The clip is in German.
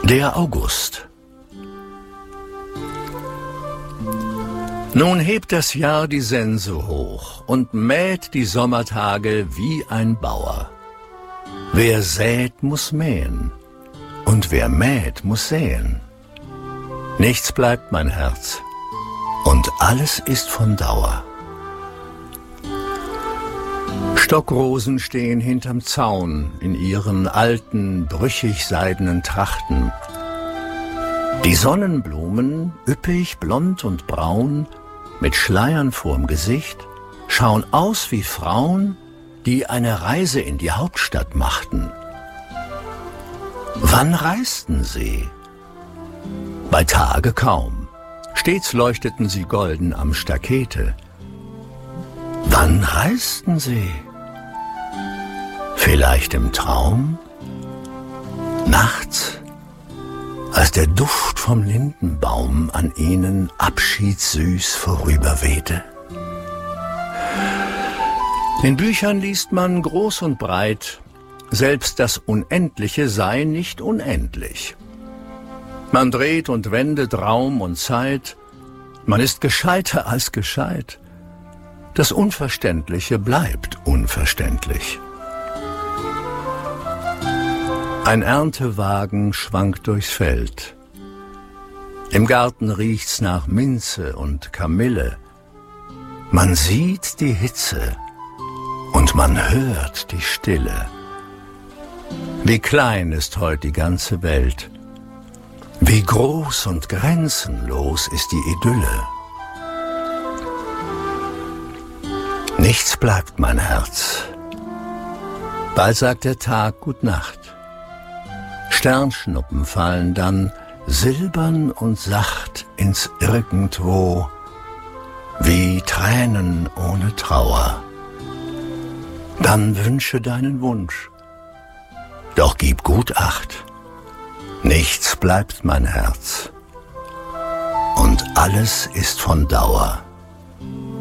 Der August. Nun hebt das Jahr die Sense hoch und mäht die Sommertage wie ein Bauer. Wer sät, muss mähen, und wer mäht, muss säen. Nichts bleibt, mein Herz, und alles ist von Dauer. Stockrosen stehen hinterm Zaun in ihren alten, brüchig seidenen Trachten. Die Sonnenblumen, üppig, blond und braun, mit Schleiern vorm Gesicht, schauen aus wie Frauen, die eine Reise in die Hauptstadt machten. Wann reisten sie? Bei Tage kaum. Stets leuchteten sie golden am Stakete. Wann reisten sie? Vielleicht im Traum? Nachts, als der Duft vom Lindenbaum an ihnen abschiedssüß vorüberwehte? In Büchern liest man groß und breit, selbst das Unendliche sei nicht unendlich. Man dreht und wendet Raum und Zeit, man ist gescheiter als gescheit. Das Unverständliche bleibt unverständlich. Ein Erntewagen schwankt durchs Feld. Im Garten riecht's nach Minze und Kamille. Man sieht die Hitze und man hört die Stille. Wie klein ist heut die ganze Welt. Wie groß und grenzenlos ist die Idylle. Nichts bleibt, mein Herz. Bald sagt der Tag Gut Nacht. Sternschnuppen fallen dann silbern und sacht ins Irgendwo, wie Tränen ohne Trauer. Dann wünsche deinen Wunsch, doch gib gut Acht. Nichts bleibt, mein Herz, und alles ist von Dauer.